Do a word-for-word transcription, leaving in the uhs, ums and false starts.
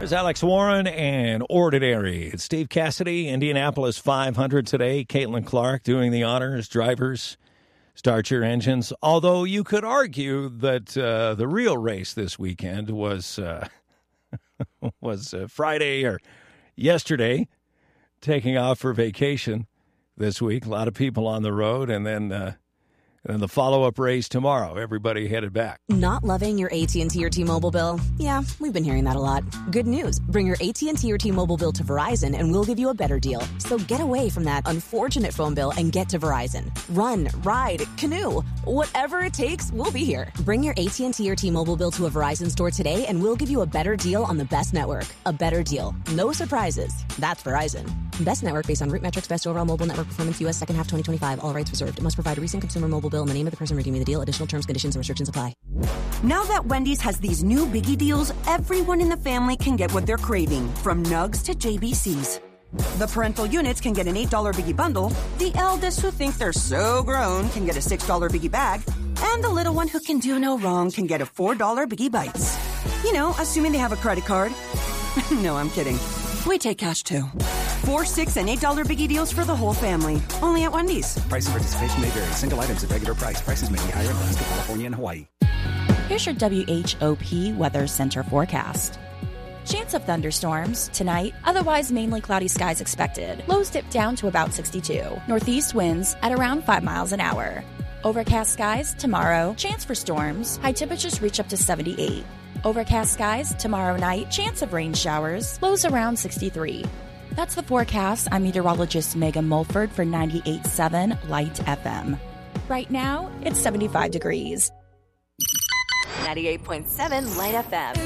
There's Alex Warren and Ordinary. It's Steve Cassidy, Indianapolis five hundred today. Caitlin Clark doing the honors. Drivers, start your engines. Although you could argue that uh, the real race this weekend was uh, was uh, Friday or yesterday, taking off for vacation this week. A lot of people on the road, and then uh, and then the follow-up race tomorrow. Everybody headed back. Not loving your A T and T or T-Mobile bill? Yeah, we've been hearing that a lot. Good news. Bring your A T and T or T-Mobile bill to Verizon and we'll give you a better deal. So get away from that unfortunate phone bill and get to Verizon. Run, ride, canoe. Whatever it takes, we'll be here. Bring your A T and T or T-Mobile bill to a Verizon store today and we'll give you a better deal on the best network. A better deal. No surprises. That's Verizon. Best network based on root metrics, best overall mobile network performance, U S second half twenty twenty-five. All rights reserved. Must provide a recent consumer mobile bill in the name of the person redeeming the deal. Additional terms, conditions, and restrictions apply. Now that Wendy's has these new Biggie deals, everyone in the family can get what they're craving, from Nugs to J B Cs. The parental units can get an eight dollar Biggie bundle, the eldest who think they're so grown can get a six dollar Biggie bag, and the little one who can do no wrong can get a four dollar Biggie Bites. You know, assuming they have a credit card. No, I'm kidding. We take cash, too. Four, six, and eight dollar Biggie deals for the whole family. Only at Wendy's. Price and participation may vary. Single items at regular price. Prices may be higher in Alaska, California, and Hawaii. Here's your W H O P Weather Center forecast. Chance of thunderstorms tonight, otherwise mainly cloudy skies expected. Lows dip down to about sixty-two. Northeast winds at around five miles an hour. Overcast skies tomorrow, chance for storms. High temperatures reach up to seventy-eight. Overcast skies tomorrow night, chance of rain showers. Lows around sixty-three. That's the forecast. I'm meteorologist Megan Mulford for ninety-eight point seven Light F M. Right now, it's seventy-five degrees. ninety-eight point seven Light F M.